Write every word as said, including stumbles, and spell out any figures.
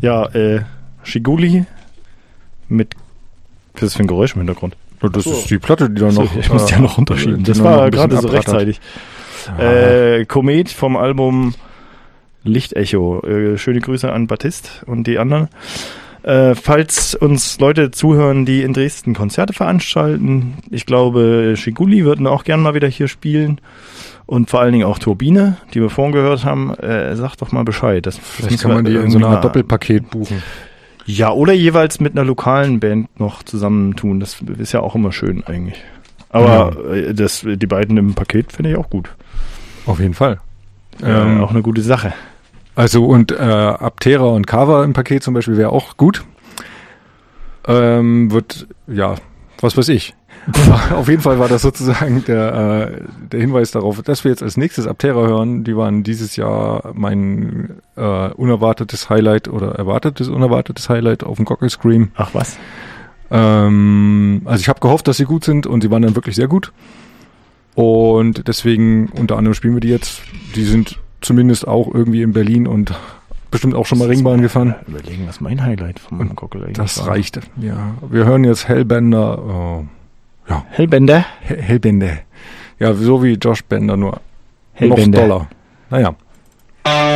Ja, äh, Shiguli mit, was ist das für ein Geräusch im Hintergrund? Das so. Ist die Platte, die da noch... So, ich muss die ja noch runterschieben. Das war gerade so rechtzeitig. Äh, Komet vom Album Lichtecho. Äh, schöne Grüße an Baptiste und die anderen. Äh, falls uns Leute zuhören, die in Dresden Konzerte veranstalten, ich glaube, Shiguli würden auch gerne mal wieder hier spielen. Und vor allen Dingen auch Turbine, die wir vorhin gehört haben. Äh, sagt doch mal Bescheid. Das, Vielleicht kann man die in so einer Doppelpaket buchen. Ja, oder jeweils mit einer lokalen Band noch zusammentun. Das ist ja auch immer schön eigentlich. Aber ja. das, die beiden im Paket finde ich auch gut. Auf jeden Fall. Äh, ähm, auch eine gute Sache. Also und äh, Aptera und Kava im Paket zum Beispiel wäre auch gut. Ähm, wird, ja, was weiß ich. Auf jeden Fall war das sozusagen der, äh, der Hinweis darauf, dass wir jetzt als nächstes Aptera hören. Die waren dieses Jahr mein äh, unerwartetes Highlight oder erwartetes unerwartetes Highlight auf dem Gockel Scream. Ach was? Ähm, also ich habe gehofft, dass sie gut sind und sie waren dann wirklich sehr gut. Und deswegen unter anderem spielen wir die jetzt. Die sind zumindest auch irgendwie in Berlin und bestimmt auch schon mal Ringbahn gefahren. Überlegen, was mein Highlight vom Gockel eigentlich Das war. reicht, ja. Wir hören jetzt Hellbender. Oh. Ja. Hellbender? Hell- Hellbender. Ja, so wie Josh Bender, nur Hellbender. noch doller. Naja.